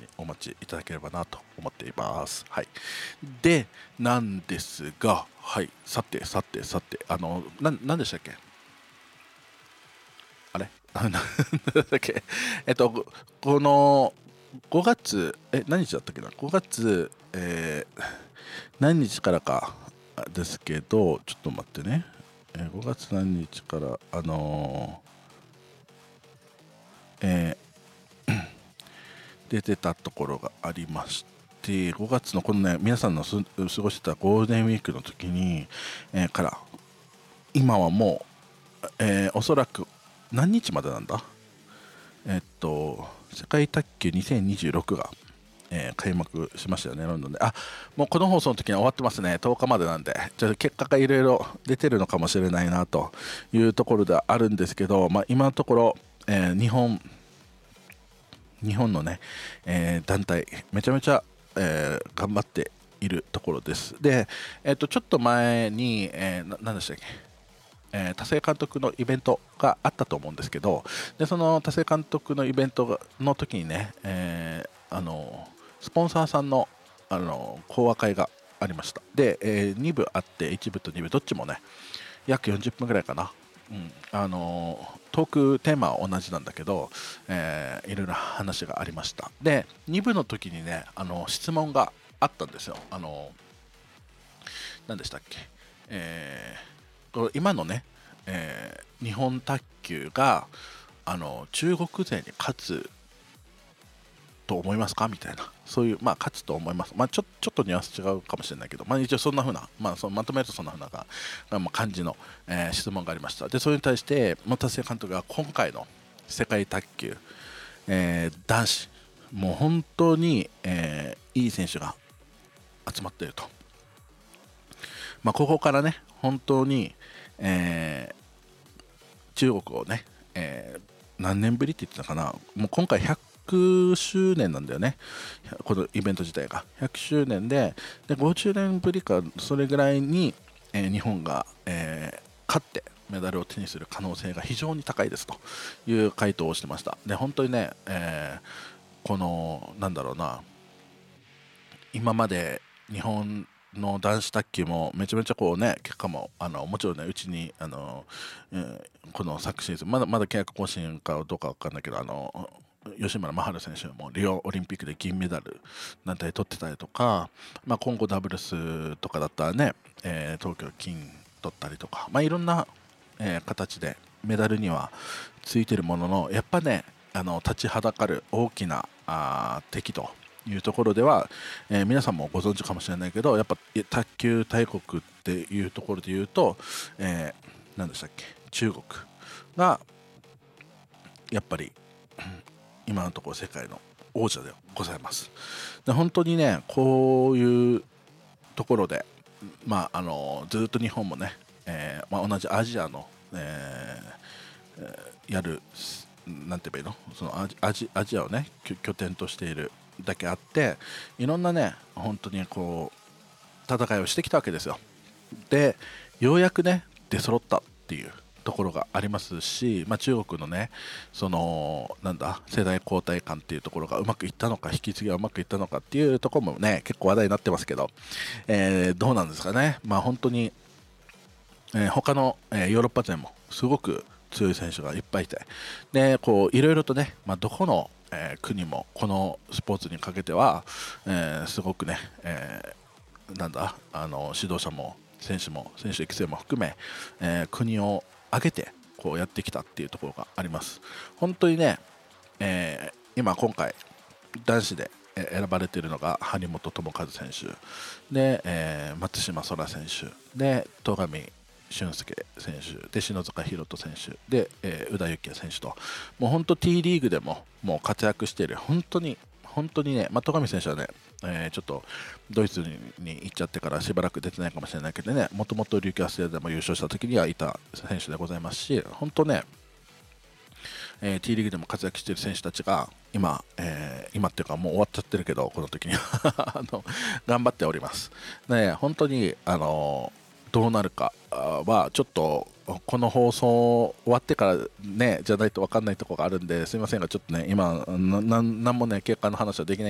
にお待ちいただければなと思っています。はい。で、なんですが、はい。さて、なんでしたっけ、あれなんだっけこの5月、何日だったっけな？ 5 月、何日からかですけど、ちょっと待ってね。5月何日から、出てたところがありまして、5月のこのね、皆さんの過ごしてたゴールデンウィークの時に、から、今はもう、おそらく何日までなんだ？世界卓球2026が、開幕しましたよね、ロンドンで。もうこの放送の時には終わってますね。10日までなんで、ちょっと結果がいろいろ出てるのかもしれないなというところではあるんですけど、今のところ、日本のね、団体、めちゃめちゃ、頑張っているところです。で、ちょっと前に、何でしたっけ、田勢監督のイベントがあったと思うんですけど、でその田勢監督のイベントの時にね、スポンサーさんの、講話会がありました。で、2部あって、1部と2部どっちもね、約40分ぐらいかな。トークテーマは同じなんだけど、いろいろ話がありました。で、2部の時にね、質問があったんですよ。何でしたっけ、今のね、日本卓球が中国勢に勝つと思いますかみたいな、そういう、勝つと思います、ちょっとニュアンス違うかもしれないけど、一応そんな風な、そのまとめるとそんな風な感じの、質問がありました。でそれに対して田瀬監督が今回の世界卓球、男子もう本当に、いい選手が集まっていると、ここからね本当に、中国をね、何年ぶりって言ってたかな、もう今回100周年なんだよね、このイベント自体が100周年で50年ぶりかそれぐらいに、日本が、勝ってメダルを手にする可能性が非常に高いですという回答をしてました。で本当にね、このなんだろうな、今まで日本の男子卓球もめちゃめちゃこうね、結果ももちろんね、うちにこの昨シーズンまだ契約更新かどうかわかんないけど、吉村真晴選手もリオオリンピックで銀メダルなんて取ってたりとか、今後ダブルスとかだったらね、東京金取ったりとか、いろんな、形でメダルにはついてるものの、やっぱね、立ちはだかる大きな敵というところでは、皆さんもご存知かもしれないけど、やっぱ卓球大国っていうところで言うと、何でしたっけ、中国がやっぱり今のところ世界の王者でございます。で本当にね、こういうところで、ずっと日本もね、同じアジアの、やるなんて言えばいいの、そのアジアをね拠点としているだけあって、いろんなね本当にこう戦いをしてきたわけですよ。でようやくね出揃ったっていうところがありますし、中国のねその世代交代感っていうところがうまくいったのか、引き継ぎがうまくいったのかっていうところもね結構話題になってますけど、どうなんですかね。本当に、他の、ヨーロッパ勢もすごく強い選手がいっぱいいて、でこういろいろとね、どこの、国もこのスポーツにかけては、すごくね、指導者も選手育成も含め、国を挙げてこうやってきたっていうところがあります。本当にね、今回男子で選ばれているのが張本智和選手で、松島輝空選手で戸上俊介選手で篠塚大登選手で、宇田幸矢選手と、もう本当 T リーグでももう活躍している、本当にね、戸上選手はね、ちょっとドイツに行っちゃってからしばらく出てないかもしれないけどね、もともと琉球アステアでも優勝した時にはいた選手でございますし、本当ね、T リーグでも活躍している選手たちが今っていうかもう終わっちゃってるけど、この時には頑張っております。ね、本当にどうなるかはちょっとこの放送終わってからねじゃないと分かんないところがあるんで、すいませんがちょっとね今何もね結果の話はできない